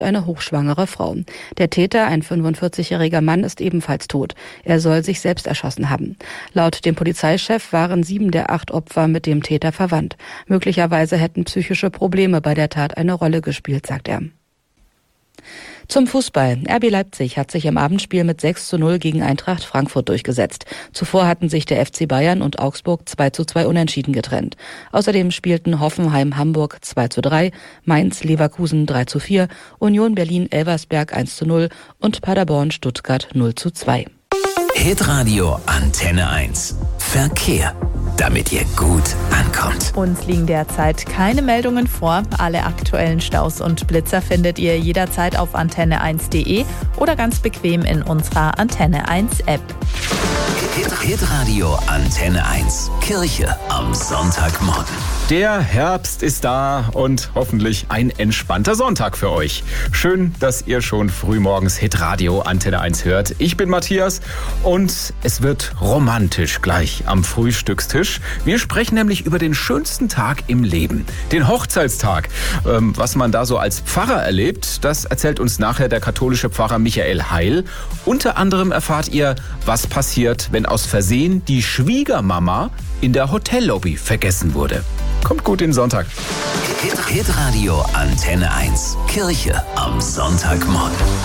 eine hochschwangere Frau. Der Täter, ein 45-jähriger Mann, ist ebenfalls tot. Er soll sich selbst erschossen haben. Laut dem Polizeichef waren 7 der 8 Opfer mit dem Täter verwandt. Möglicherweise hätten psychische Probleme bei der Tat eine Rolle gespielt, sagt er. Zum Fußball. RB Leipzig hat sich im Abendspiel mit 6:0 gegen Eintracht Frankfurt durchgesetzt. Zuvor hatten sich der FC Bayern und Augsburg 2:2 unentschieden getrennt. Außerdem spielten Hoffenheim Hamburg 2:3, Mainz Leverkusen 3:4, Union Berlin Elversberg 1:0 und Paderborn Stuttgart 0:2. Hitradio Antenne 1. Verkehr. Damit ihr gut ankommt. Uns liegen derzeit keine Meldungen vor. Alle aktuellen Staus und Blitzer findet ihr jederzeit auf antenne1.de oder ganz bequem in unserer Antenne 1 App. Hitradio Antenne 1. Kirche am Sonntagmorgen. Der Herbst ist da und hoffentlich ein entspannter Sonntag für euch. Schön, dass ihr schon frühmorgens Hitradio Antenne 1 hört. Ich bin Matthias und es wird romantisch gleich am Frühstückstisch. Wir sprechen nämlich über den schönsten Tag im Leben, den Hochzeitstag. Was man da so als Pfarrer erlebt, das erzählt uns nachher der katholische Pfarrer Michael Heil. Unter anderem erfahrt ihr, was passiert, wenn aus Versehen die Schwiegermama in der Hotellobby vergessen wurde. Kommt gut in den Sonntag. Hitradio Antenne 1. Kirche am Sonntagmorgen.